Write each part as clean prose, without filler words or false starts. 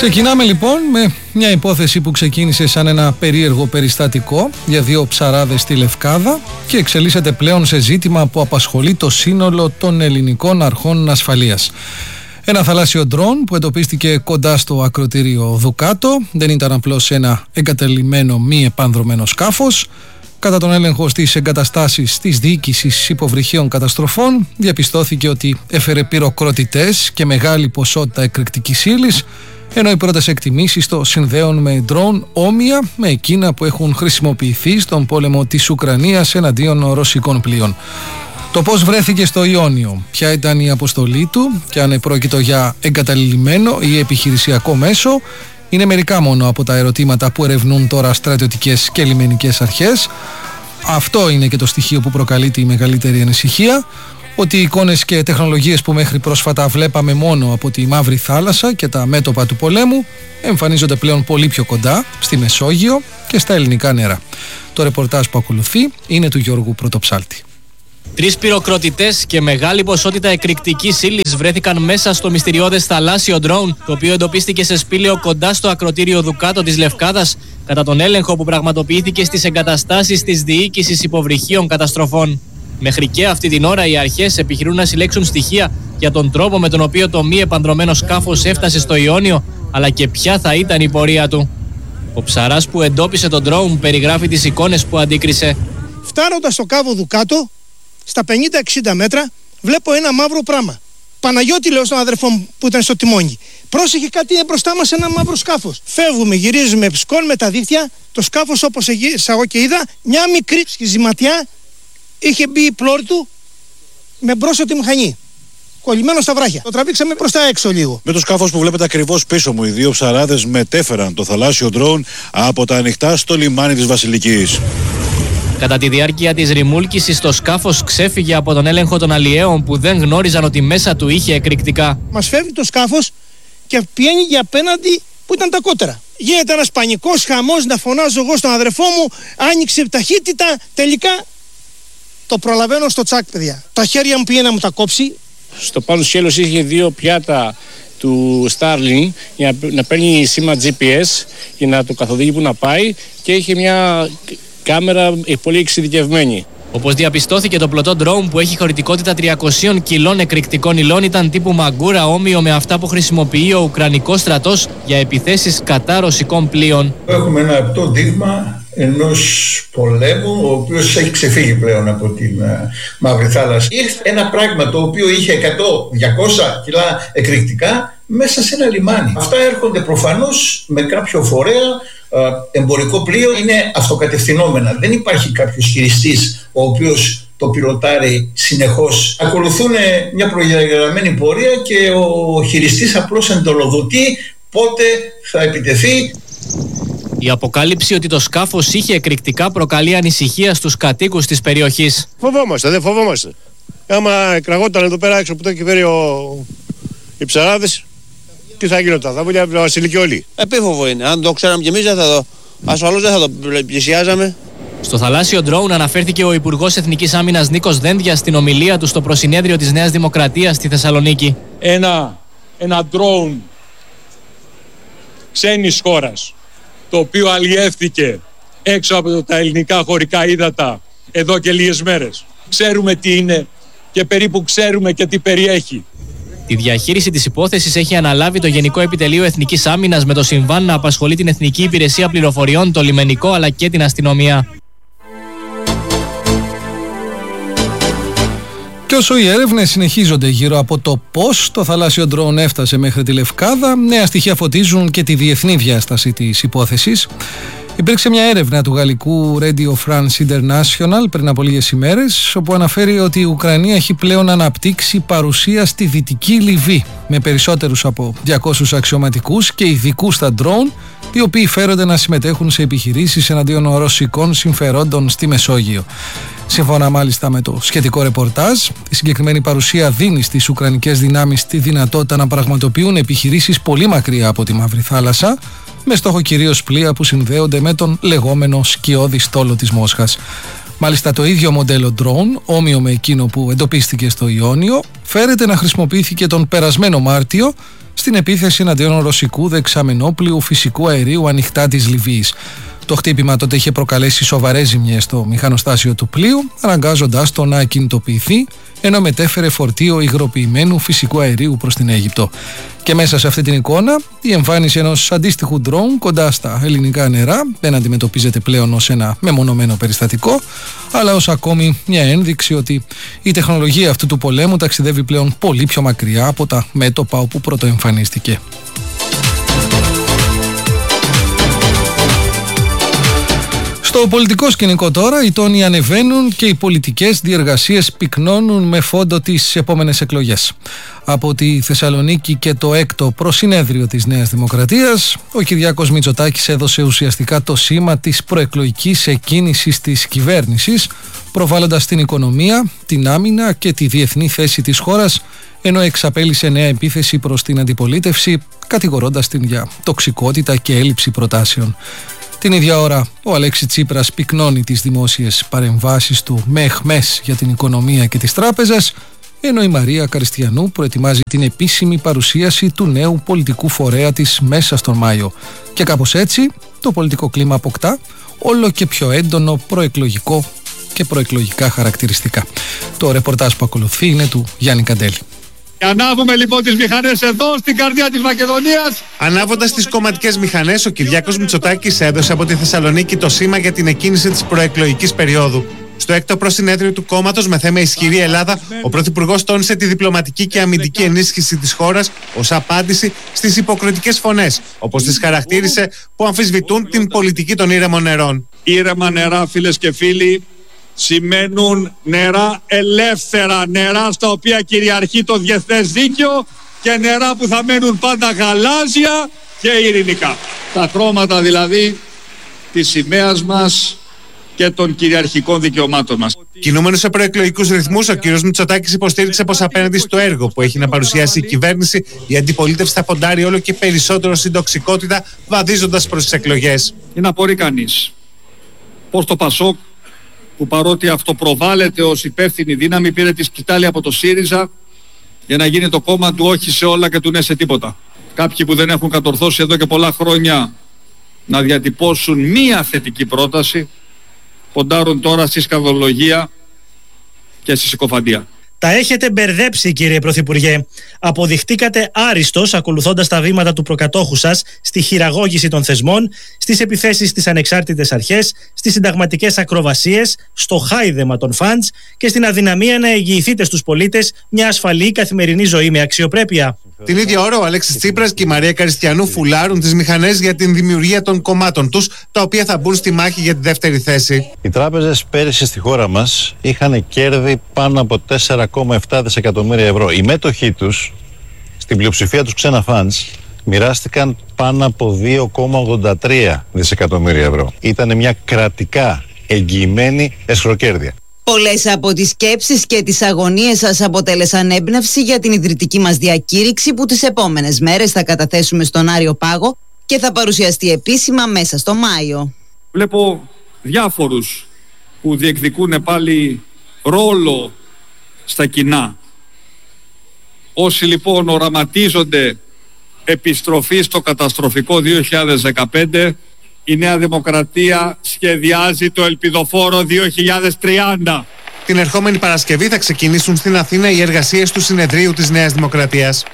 Ξεκινάμε λοιπόν με μια υπόθεση που ξεκίνησε σαν ένα περίεργο περιστατικό για δύο ψαράδες στη Λευκάδα και εξελίσσεται πλέον σε ζήτημα που απασχολεί το σύνολο των ελληνικών αρχών ασφαλείας. Ένα θαλάσσιο ντρόν που εντοπίστηκε κοντά στο ακρωτήριο Δουκάτο δεν ήταν απλώς ένα εγκαταλειμμένο μη επανδρωμένο σκάφος. Κατά τον έλεγχο στις εγκαταστάσεις της διοίκησης υποβρυχίων καταστροφών διαπιστώθηκε ότι έφερε πυροκροτητές και μεγάλη ποσότητα εκρηκτικής ύλης, ενώ οι πρώτες εκτιμήσεις το συνδέουν με ντρόν όμοια με εκείνα που έχουν χρησιμοποιηθεί στον πόλεμο της Ουκρανίας εναντίον ρωσικών πλοίων. Το πώς βρέθηκε στο Ιόνιο, ποια ήταν η αποστολή του και αν επρόκειτο για εγκαταλειμμένο ή επιχειρησιακό μέσο, είναι μερικά μόνο από τα ερωτήματα που ερευνούν τώρα στρατιωτικές και λιμενικές αρχές. Αυτό είναι και το στοιχείο που προκαλεί τη μεγαλύτερη ανησυχία, ότι οι εικόνες και τεχνολογίες που μέχρι πρόσφατα βλέπαμε μόνο από τη Μαύρη Θάλασσα και τα μέτωπα του πολέμου εμφανίζονται πλέον πολύ πιο κοντά, στη Μεσόγειο και στα ελληνικά νερά. Το ρεπορτάζ που ακολουθεί είναι του Γιώργου Πρωτοψάλτη. 3 πυροκροτητές και μεγάλη ποσότητα εκρηκτικής ύλης βρέθηκαν μέσα στο μυστηριώδες θαλάσσιο ντρόουν, το οποίο εντοπίστηκε σε σπήλαιο κοντά στο ακρωτήριο Δουκάτο της Λευκάδας, κατά τον έλεγχο που πραγματοποιήθηκε στις εγκαταστάσεις της διοίκησης υποβρυχίων καταστροφών. Μέχρι και αυτή την ώρα οι αρχές επιχειρούν να συλλέξουν στοιχεία για τον τρόπο με τον οποίο το μη επανδρωμένο σκάφος έφτασε στο Ιόνιο, αλλά και ποια θα ήταν η πορεία του. Ο ψαράς που εντόπισε τον ντρόουν περιγράφει τις εικόνες που αντίκρισε. Φτάνοντας στο κάβο Δουκάτο, στα 50-60 μέτρα, βλέπω ένα μαύρο πράμα. Παναγιώτη, λέω στον αδερφό μου που ήταν στο τιμόνι, πρόσεχε, κάτι είναι μπροστά μας, ένα μαύρο σκάφος. Φεύγουμε, γυρίζουμε, σκόνουμε τα δίχτυα. Το σκάφος, όπως εγώ και είδα, μια μικρή σχιζηματιά, είχε μπει η πλώρη του με μπρόσο τη μηχανή. Κολλημένο στα βράχια. Το τραβήξαμε προς τα έξω λίγο. Με το σκάφος που βλέπετε ακριβώς πίσω μου, οι δύο ψαράδες μετέφεραν το θαλάσσιο ντρόουν από τα ανοιχτά στο λιμάνι της Βασιλικής. Κατά τη διάρκεια της ρημούλκησης, το σκάφος ξέφυγε από τον έλεγχο των αλλιέων που δεν γνώριζαν ότι μέσα του είχε εκρηκτικά. Μας φεύγει το σκάφος και πηγαίνει για απέναντι που ήταν τα κότερα. Γίνεται ένας πανικός χαμός, να φωνάζω εγώ στον αδερφό μου, άνοιξε ταχύτητα, τελικά το προλαβαίνω στο τσάκ, παιδιά. Τα χέρια μου πήγε να μου τα κόψει. Στο πάνω σκέλος είχε 2 πιάτα του Starlink για να παίρνει σήμα GPS για να το καθοδηγεί που να πάει, και είχε μια κάμερα πολύ εξειδικευμένη. Όπως διαπιστώθηκε, το πλωτό ντρόουν που έχει χωρητικότητα 300 κιλών εκρηκτικών υλών ήταν τύπου μαγκούρα, όμοιο με αυτά που χρησιμοποιεί ο Ουκρανικός στρατός για επιθέσεις κατά ρωσικών πλοίων. Έχουμε ένα απτό δείγμα ενός πολέμου, ο οποίος έχει ξεφύγει πλέον από την Μαύρη Θάλασσα. Ήρθε ένα πράγμα το οποίο είχε 100-200 κιλά εκρηκτικά μέσα σε ένα λιμάνι. Αυτά έρχονται προφανώς με κάποιο φορέα, εμπορικό πλοίο, είναι αυτοκατευθυνόμενα. Δεν υπάρχει κάποιος χειριστής ο οποίος το πιλοτάρει συνεχώς. Ακολουθούν μια προδιαγραμμένη πορεία και ο χειριστής απλώς εντολοδοτεί πότε θα επιτεθεί. Η αποκάλυψη ότι το σκάφος είχε εκρηκτικά προκαλεί ανησυχία στους κατοίκους της περιοχής. Φοβόμαστε, δεν φοβόμαστε. Άμα εκραγόταν εδώ πέρα έξω που το έχει φέρει οι ψαράδες, τι θα γινόταν, θα βγει Βασιλική όλοι. Επίφοβο είναι. Αν το ξέραμε κι εμείς, ασφαλώς δεν θα το πλησιάζαμε. Στο θαλάσσιο ντρόουν αναφέρθηκε ο Υπουργός Εθνικής Άμυνας Νίκος Δένδιας στην ομιλία του στο προσυνέδριο της Νέας Δημοκρατίας στη Θεσσαλονίκη. Ένα ντρόουν ξένης χώρας, το οποίο αλλιεύθηκε έξω από τα ελληνικά χωρικά ύδατα εδώ και λίγες μέρες. Ξέρουμε τι είναι και περίπου ξέρουμε και τι περιέχει. Τη διαχείριση της υπόθεσης έχει αναλάβει το Γενικό Επιτελείο Εθνικής Άμυνας, με το συμβάν να απασχολεί την Εθνική Υπηρεσία Πληροφοριών, το λιμενικό αλλά και την αστυνομία. Και όσο οι έρευνες συνεχίζονται γύρω από το πώς το θαλάσσιο ντρόουν έφτασε μέχρι τη Λευκάδα, νέα στοιχεία φωτίζουν και τη διεθνή διάσταση της υπόθεσης. Υπήρξε μια έρευνα του γαλλικού Radio France International πριν από λίγες ημέρες, όπου αναφέρει ότι η Ουκρανία έχει πλέον αναπτύξει παρουσία στη Δυτική Λιβύη, με περισσότερους από 200 αξιωματικούς και ειδικούς στα ντρόουν, οι οποίοι φέρονται να συμμετέχουν σε επιχειρήσεις εναντίον ρωσικών συμφερόντων στη Μεσόγειο. Σύμφωνα μάλιστα με το σχετικό ρεπορτάζ, η συγκεκριμένη παρουσία δίνει στις ουκρανικές δυνάμεις τη δυνατότητα να πραγματοποιούν επιχειρήσεις πολύ μακριά από τη Μαύρη Θάλασσα, με στόχο κυρίως πλοία που συνδέονται με τον λεγόμενο σκιώδη στόλο της Μόσχας. Μάλιστα το ίδιο μοντέλο drone, όμοιο με εκείνο που εντοπίστηκε στο Ιόνιο, φέρεται να χρησιμοποιήθηκε τον περασμένο Μάρτιο στην επίθεση εναντίον ρωσικού δεξαμενόπλοιου φυσικού αερίου ανοιχτά της Λιβύης. Το χτύπημα τότε είχε προκαλέσει σοβαρές ζημιές στο μηχανοστάσιο του πλοίου, αναγκάζοντας το να ακινητοποιηθεί, ενώ μετέφερε φορτίο υγροποιημένου φυσικού αερίου προς την Αίγυπτο. Και μέσα σε αυτή την εικόνα, η εμφάνιση ενός αντίστοιχου ντρόουν κοντά στα ελληνικά νερά δεν αντιμετωπίζεται πλέον ως ένα μεμονωμένο περιστατικό, αλλά ως ακόμη μια ένδειξη ότι η τεχνολογία αυτού του πολέμου ταξιδεύει πλέον πολύ πιο μακριά από τα μέτωπα όπου πρωτοεμφανίστηκε. Στο πολιτικό σκηνικό τώρα, οι τόνοι ανεβαίνουν και οι πολιτικές διεργασίες πυκνώνουν με φόντο τις επόμενες εκλογές. Από τη Θεσσαλονίκη και το έκτο προσυνέδριο της Νέας Δημοκρατίας, ο Κυριάκος Μητσοτάκης έδωσε ουσιαστικά το σήμα της προεκλογικής εκκίνησης της κυβέρνησης, προβάλλοντας την οικονομία, την άμυνα και τη διεθνή θέση της χώρας, ενώ εξαπέλυσε νέα επίθεση προς την αντιπολίτευση, κατηγορώντας την για τοξικότητα και έλλειψη προτάσεων. Την ίδια ώρα, ο Αλέξης Τσίπρας πυκνώνει τις δημόσιες παρεμβάσεις του με εχμές για την οικονομία και τις τράπεζες, ενώ η Μαρία Καριστιανού προετοιμάζει την επίσημη παρουσίαση του νέου πολιτικού φορέα της μέσα στον Μάιο. Και κάπως έτσι, το πολιτικό κλίμα αποκτά όλο και πιο έντονο προεκλογικό και προεκλογικά χαρακτηριστικά. Το ρεπορτάζ που ακολουθεί είναι του Γιάννη Καντέλη. Ανάβουμε λοιπόν τις μηχανές εδώ στην καρδιά της Μακεδονίας. Ανάβοντας τις κομματικές μηχανές, ο Κυριάκος Μητσοτάκης έδωσε από τη Θεσσαλονίκη το σήμα για την εκκίνηση της προεκλογικής περίοδου. Στο έκτο προσυνέδριο του κόμματος με θέμα Ισχυρή Ελλάδα, ο Πρωθυπουργός τόνισε τη διπλωματική και αμυντική ενίσχυση της χώρας ως απάντηση στις υποκριτικές φωνές, όπως τις χαρακτήρισε, που αμφισβητούν την πολιτική των ήρεμων νερών. Ήρεμα νερά, φίλες και φίλοι, σημαίνουν νερά ελεύθερα, νερά στα οποία κυριαρχεί το διεθνές δίκαιο και νερά που θα μένουν πάντα γαλάζια και ειρηνικά. Τα χρώματα δηλαδή της σημαίας μας και των κυριαρχικών δικαιωμάτων μας. Κινούμενος σε προεκλογικούς ρυθμούς, ο κ. Μητσοτάκης υποστήριξε πως απέναντι στο έργο που έχει να παρουσιάσει η κυβέρνηση, η αντιπολίτευση θα ποντάρει όλο και περισσότερο στην τοξικότητα, βαδίζοντας προς τις εκλογές. Είναι να απορεί κανείς πως το Πασόκ, που παρότι αυτοπροβάλλεται ως υπεύθυνη δύναμη, πήρε τη σκητάλη από το ΣΥΡΙΖΑ για να γίνει το κόμμα του όχι σε όλα και του ναι σε τίποτα. Κάποιοι που δεν έχουν κατορθώσει εδώ και πολλά χρόνια να διατυπώσουν μία θετική πρόταση, ποντάρουν τώρα στη σκανδαλολογία και στη συκοφαντία. Τα έχετε μπερδέψει, κύριε Πρωθυπουργέ. Αποδειχτήκατε άριστος ακολουθώντας τα βήματα του προκατόχου σας στη χειραγώγηση των θεσμών, στις επιθέσεις στις ανεξάρτητες αρχές, στις συνταγματικές ακροβασίες, στο χάιδεμα των φαντς και στην αδυναμία να εγγυηθείτε στους πολίτες μια ασφαλή καθημερινή ζωή με αξιοπρέπεια. Την ίδια ώρα, ο Αλέξης Τσίπρας και η Μαρία Καριστιανού φουλάρουν τις μηχανές για την δημιουργία των κομμάτων τους, τα οποία θα μπουν στη μάχη για τη δεύτερη θέση. Οι τράπεζες πέρυσι στη χώρα μας είχαν κέρδη πάνω από 4,7 δισεκατομμύρια ευρώ. Οι μέτοχοί τους, στην πλειοψηφία τους ξένα φαντς, μοιράστηκαν πάνω από 2,83 δισεκατομμύρια ευρώ. Ήταν μια κρατικά εγγυημένη εσχροκέρδεια. Πολλές από τις σκέψεις και τις αγωνίες σας αποτέλεσαν έμπνευση για την ιδρυτική μας διακήρυξη που τις επόμενες μέρες θα καταθέσουμε στον Άριο Πάγο και θα παρουσιαστεί επίσημα μέσα στο Μάιο. Βλέπω διάφορους που διεκδικούν πάλι ρόλο στα κοινά. Όσοι λοιπόν οραματίζονται επιστροφή στο καταστροφικό 2015, η Νέα Δημοκρατία σχεδιάζει το ελπιδοφόρο 2030. Την ερχόμενη Παρασκευή θα ξεκινήσουν στην Αθήνα οι εργασίες του συνεδρίου της Νέας Δημοκρατίας.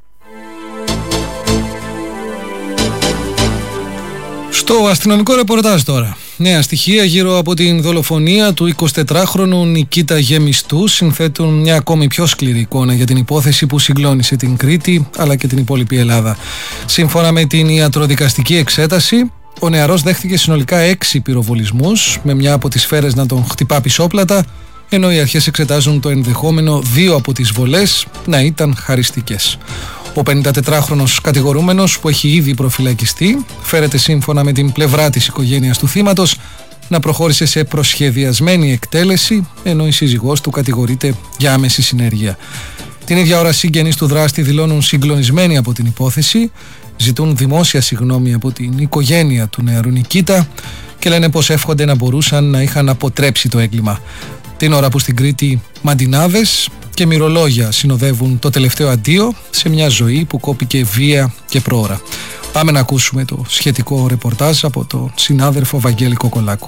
Στο αστυνομικό ρεπορτάζ τώρα. Νέα στοιχεία γύρω από την δολοφονία του 24χρονου Νικήτα Γεμιστού συνθέτουν μια ακόμη πιο σκληρή εικόνα για την υπόθεση που συγκλώνησε την Κρήτη αλλά και την υπόλοιπη Ελλάδα. Σύμφωνα με την ιατροδικαστική εξέταση, ο νεαρός δέχτηκε συνολικά 6 πυροβολισμούς, με μια από τις σφαίρες να τον χτυπά πισόπλατα, ενώ οι αρχές εξετάζουν το ενδεχόμενο 2 από τις βολές να ήταν χαριστικές. Ο 54χρονος κατηγορούμενος, που έχει ήδη προφυλακιστεί, φέρεται σύμφωνα με την πλευρά της οικογένειας του θύματος να προχώρησε σε προσχεδιασμένη εκτέλεση, ενώ η σύζυγός του κατηγορείται για άμεση συνέργεια. Την ίδια ώρα, συγγενείς του δράστη δηλώνουν συγκλονισμένοι από την υπόθεση, ζητούν δημόσια συγγνώμη από την οικογένεια του νεαρού Νικήτα και λένε πως εύχονται να μπορούσαν να είχαν αποτρέψει το έγκλημα. Την ώρα που στην Κρήτη μαντινάδες και μυρολόγια συνοδεύουν το τελευταίο αντίο σε μια ζωή που κόπηκε βία και πρόωρα. Πάμε να ακούσουμε το σχετικό ρεπορτάζ από τον συνάδελφο Βαγγέλη Κοκολάκου.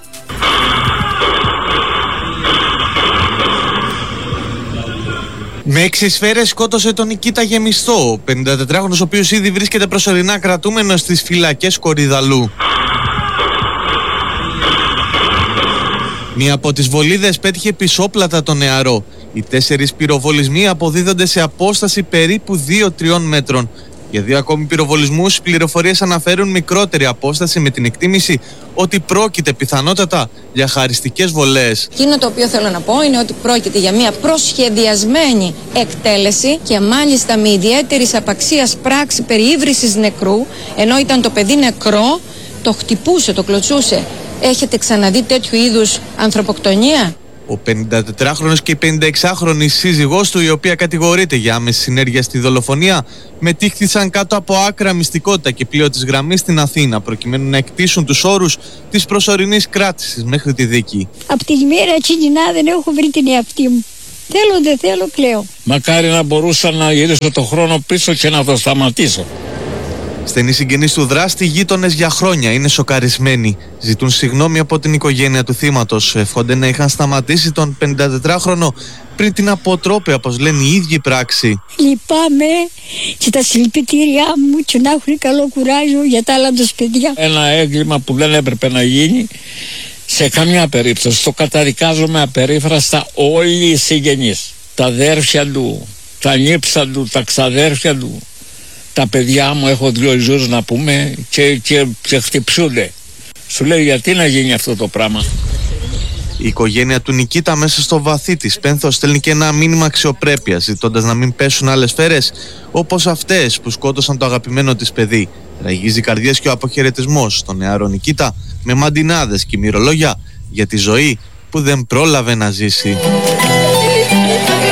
Με 6 σφαίρες σκότωσε τον Νικήτα Γεμιστό, ο 54χρονος, ο οποίος ήδη βρίσκεται προσωρινά κρατούμενος στις φυλακές Κορυδαλού. Μία από τις βολίδες πέτυχε πισόπλατα τον νεαρό. Οι 4 πυροβολισμοί αποδίδονται σε απόσταση περίπου 2-3 μέτρων. Για 2 ακόμη πυροβολισμούς, οι πληροφορίες αναφέρουν μικρότερη απόσταση, με την εκτίμηση ότι πρόκειται πιθανότατα για χαριστικές βολές. Εκείνο το οποίο θέλω να πω είναι ότι πρόκειται για μια προσχεδιασμένη εκτέλεση και μάλιστα με ιδιαίτερης απαξίας πράξη περιύβρησης νεκρού, ενώ ήταν το παιδί νεκρό, το χτυπούσε, το κλωτσούσε. Έχετε ξαναδεί τέτοιου είδους ανθρωποκτονία? Ο 54χρονος και η 56χρονη σύζυγός του, η οποία κατηγορείται για άμεση συνέργεια στη δολοφονία, μετήχθησαν κάτω από άκρα μυστικότητα και πλοίο της γραμμής στην Αθήνα, προκειμένου να εκτίσουν τους όρους της προσωρινής κράτησης μέχρι τη δίκη. Από τη μέρα εκείνη δεν έχω βρει την εαυτή μου. Θέλω, δεν θέλω, κλαίω. Μακάρι να μπορούσα να γυρίσω το χρόνο πίσω και να το σταματήσω. Στενοί συγγενείς του δράστη, γείτονες για χρόνια, είναι σοκαρισμένοι. Ζητούν συγγνώμη από την οικογένεια του θύματος. Εύχονται να είχαν σταματήσει τον 54χρονο πριν την αποτρόπαια, όπως λένε οι ίδιοι, πράξη. Λυπάμαι και τα συλληπιτήριά μου και να έχουν καλό κουράγιο για τα άλλα τους παιδιά. Ένα έγκλημα που δεν έπρεπε να γίνει σε καμιά περίπτωση. Το καταδικάζομαι απερίφραστα όλοι οι συγγενείς. Τα αδέρφια του, τα νύψα του, τα ξαδέρφια του. Τα παιδιά μου, έχω 2 ζούς να πούμε και χτυψούνται. Σου λέει γιατί να γίνει αυτό το πράγμα. Η οικογένεια του Νικήτα μέσα στο βαθύ της πένθος στέλνει και ένα μήνυμα αξιοπρέπειας, ζητώντας να μην πέσουν άλλες σφαίρες όπως αυτές που σκότωσαν το αγαπημένο της παιδί. Ραγίζει καρδιές και ο αποχαιρετισμός στον νεαρό Νικήτα με μαντινάδες και μυρολόγια για τη ζωή που δεν πρόλαβε να ζήσει.